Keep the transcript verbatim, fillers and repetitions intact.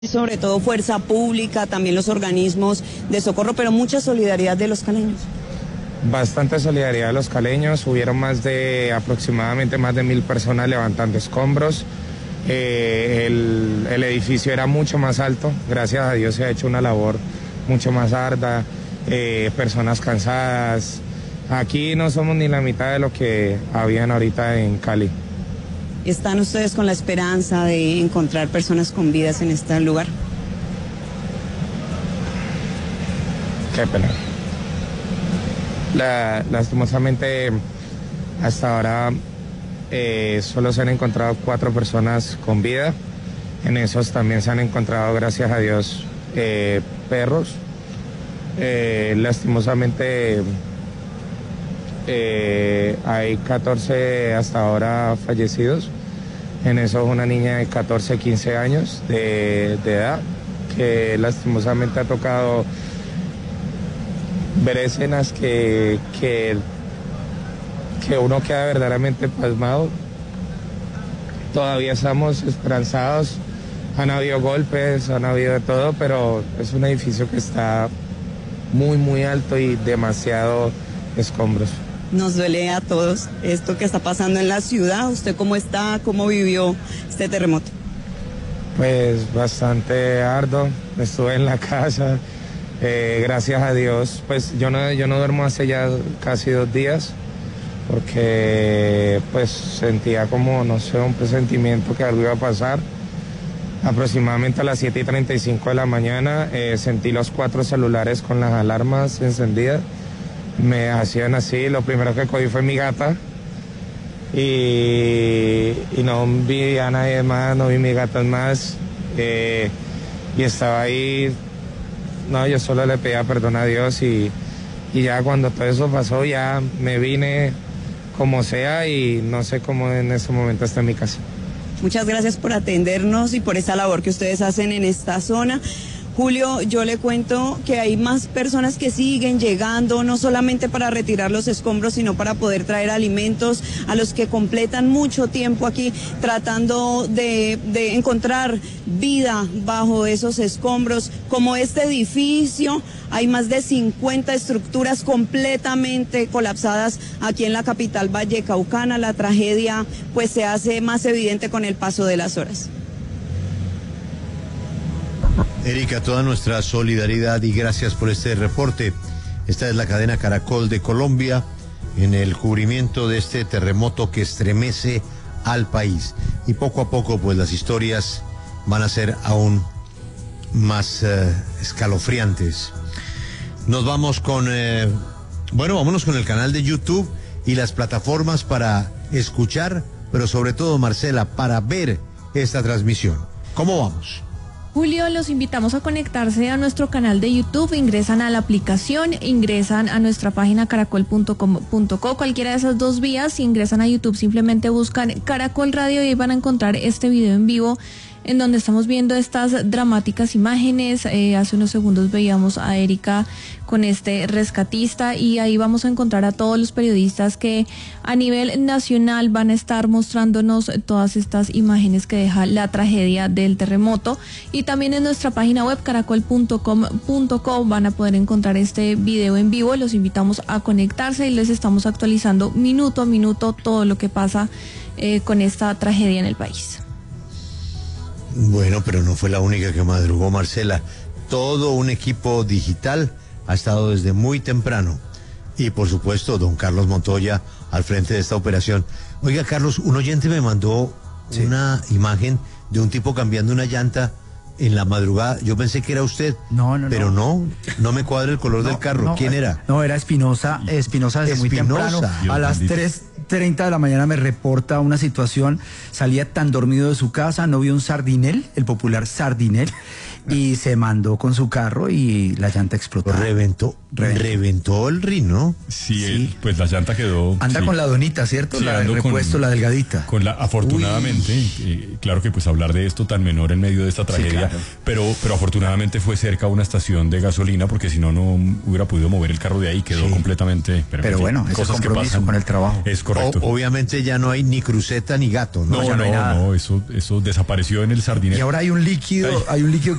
Sobre todo Fuerza Pública, también los organismos de socorro, pero mucha solidaridad de los caleños. Bastante solidaridad de los caleños, hubieron más de aproximadamente más de mil personas levantando escombros. Eh, el, el edificio era mucho más alto, gracias a Dios se ha hecho una labor mucho más ardua, eh, personas cansadas. Aquí no somos ni la mitad de lo que habían ahorita en Cali. ¿Están ustedes con la esperanza de encontrar personas con vidas en este lugar? Qué pena. La, lastimosamente, hasta ahora eh, solo se han encontrado cuatro personas con vida. En esos también se han encontrado, gracias a Dios, eh, perros. Eh, lastimosamente, eh, hay catorce hasta ahora fallecidos. En eso una niña de catorce, quince años de, de edad, que lastimosamente ha tocado ver escenas que, que, que uno queda verdaderamente pasmado. Todavía estamos esperanzados, han habido golpes, han habido de todo, pero es un edificio que está muy, muy alto y demasiado escombros. Nos duele a todos esto que está pasando en la ciudad. ¿Usted cómo está? ¿Cómo vivió este terremoto? Pues bastante arduo, estuve en la casa, eh, gracias a Dios, pues yo no, yo no duermo hace ya casi dos días, porque pues sentía como, no sé, un presentimiento que algo iba a pasar. Aproximadamente a las siete y treinta y cinco de la mañana eh, sentí los cuatro celulares con las alarmas encendidas. Me hacían así, lo primero que cogí fue mi gata y, y no vi a nadie más, no vi mis gatas más, eh, y estaba ahí, no, yo solo le pedía perdón a Dios y, y ya cuando todo eso pasó ya me vine como sea y no sé cómo en ese momento está en mi casa. Muchas gracias por atendernos y por esta labor que ustedes hacen en esta zona. Julio, yo le cuento que hay más personas que siguen llegando, no solamente para retirar los escombros, sino para poder traer alimentos a los que completan mucho tiempo aquí tratando de, de encontrar vida bajo esos escombros. Como este edificio, hay más de cincuenta estructuras completamente colapsadas aquí en la capital vallecaucana. La tragedia pues se hace más evidente con el paso de las horas. Erika, toda nuestra solidaridad y gracias por este reporte. Esta es la cadena Caracol de Colombia en el cubrimiento de este terremoto que estremece al país. Y poco a poco, pues las historias van a ser aún más eh, escalofriantes. Nos vamos con, eh, bueno, vámonos con el canal de YouTube y las plataformas para escuchar, pero sobre todo, Marcela, para ver esta transmisión. ¿Cómo vamos? Julio, los invitamos a conectarse a nuestro canal de YouTube, ingresan a la aplicación, ingresan a nuestra página caracol punto com punto co, cualquiera de esas dos vías. Si ingresan a YouTube simplemente buscan Caracol Radio y ahí van a encontrar este video en vivo en donde estamos viendo estas dramáticas imágenes. Eh, hace unos segundos veíamos a Erika con este rescatista y ahí vamos a encontrar a todos los periodistas que a nivel nacional van a estar mostrándonos todas estas imágenes que deja la tragedia del terremoto. Y también en nuestra página web caracol punto com punto co van a poder encontrar este video en vivo. Los invitamos a conectarse y les estamos actualizando minuto a minuto todo lo que pasa eh, con esta tragedia en el país. Bueno, pero no fue la única que madrugó, Marcela. Todo un equipo digital ha estado desde muy temprano. Y por supuesto, don Carlos Montoya al frente de esta operación. Oiga, Carlos, un oyente me mandó sí. una imagen de un tipo cambiando una llanta en la madrugada. Yo pensé que era usted. No, no, pero no. no, no me cuadra el color no, del carro. No, ¿Quién era? No, era Espinosa, Espinosa desde Espinosa. muy temprano. Dios a las tres treinta de la mañana me reporta una situación, salía tan dormido de su casa, no vio un sardinel, el popular sardinel, y se mandó con su carro y la llanta explotó. Reventó, reventó, reventó el rin, ¿no? Sí, sí. Él, pues la llanta quedó... Anda sí. con la donita, ¿cierto? Sí, la de repuesto, con, la delgadita. Con la, afortunadamente, eh, claro que pues hablar de esto tan menor en medio de esta tragedia, sí, claro. pero, pero afortunadamente fue cerca a una estación de gasolina, porque si no, no hubiera podido mover el carro de ahí, quedó sí. completamente... Pero, pero bueno, cosas ese compromiso que pasan, con el trabajo. Es correcto. correcto. O- obviamente ya no hay ni cruceta ni gato, ¿no? No, ya no no, hay nada. no, eso, eso desapareció en el sardinero. Y ahora hay un líquido, hay un líquido